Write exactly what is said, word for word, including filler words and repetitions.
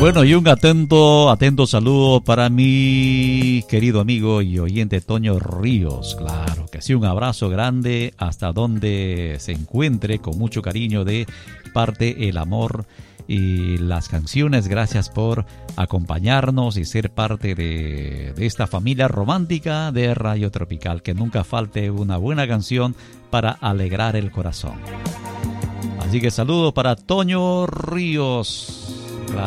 Bueno, y un atento, atento saludo para mi querido amigo y oyente Toño Ríos. Claro que sí, un abrazo grande hasta donde se encuentre, con mucho cariño de parte El Amor y las canciones. Gracias por acompañarnos y ser parte de, de esta familia romántica de Radio Tropical. Que nunca falte una buena canción para alegrar el corazón. Así que saludo para Toño Ríos.